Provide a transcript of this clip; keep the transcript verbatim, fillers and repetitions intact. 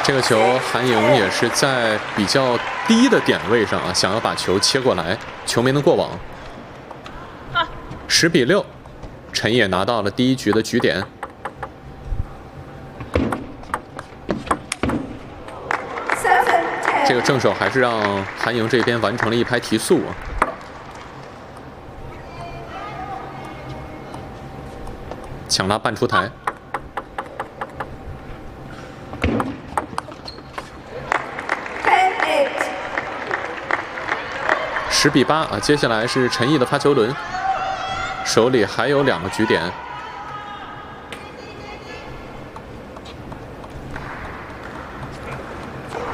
这个球韩颖也是在比较低的点位上啊，想要把球切过来，球没能过网。十比六，陈野拿到了第一局的局点。这个正手还是让韩颖这边完成了一拍提速啊。抢拉半出台。 十比八啊，接下来是陈毅的发球轮，手里还有两个局点。